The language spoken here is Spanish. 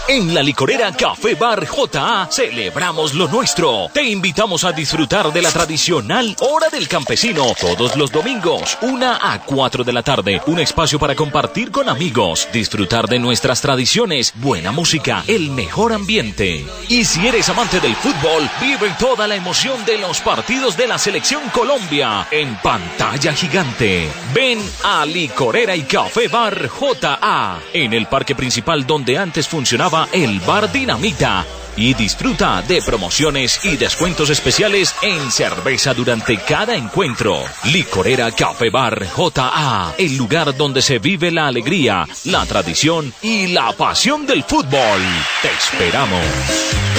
En la licorera Café Bar J.A. celebramos lo nuestro. Te invitamos a disfrutar de la tradicional Hora del Campesino todos los domingos, 1 a 4 de la tarde. Un espacio para compartir con amigos, disfrutar de nuestras tradiciones, buena música, el mejor ambiente. Y si eres amante del fútbol, vive toda la emoción de los partidos de la Selección Colombia en pantalla gigante. Ven a Licorera y Café Bar J.A. en el parque principal donde antes funcionaba el Bar Dinamita y disfruta de promociones y descuentos especiales en cerveza durante cada encuentro. Licorera Café Bar J.A., el lugar donde se vive la alegría, la tradición y la pasión del fútbol. Te esperamos.